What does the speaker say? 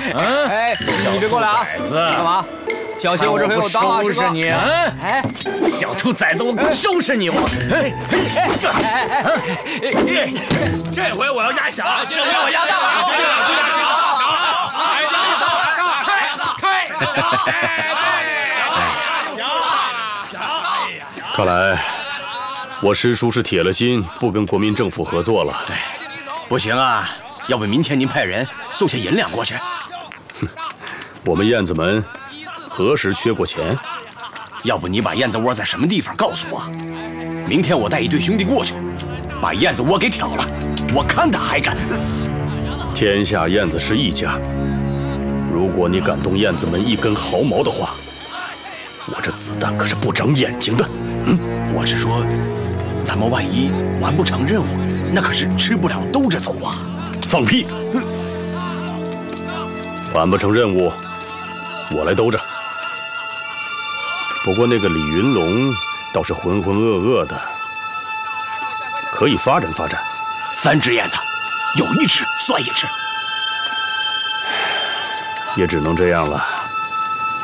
哎，你别过来啊！干嘛？小心我这回有刀啊！ 收拾你！哎，小兔崽子，我收拾你！ 这回我要压小，这回我压大！ 看来我师叔是铁了心不跟国民政府合作了。 对，不行啊，要不明天您派人送些银两过去。 哼，我们燕子门何时缺过钱？ 要不你把燕子窝在什么地方告诉我，明天我带一队兄弟过去，把燕子窝给挑了，我看他还敢。 天下燕子是一家，如果你敢动燕子门一根毫毛的话，我这子弹可是不长眼睛的。 我是说，咱们万一完不成任务，那可是吃不了兜着走啊！ 放屁！完不成任务，我来兜着。不过那个李云龙倒是浑浑噩噩的，可以发展发展。 3只燕子，有1只算1只， 也只能这样了。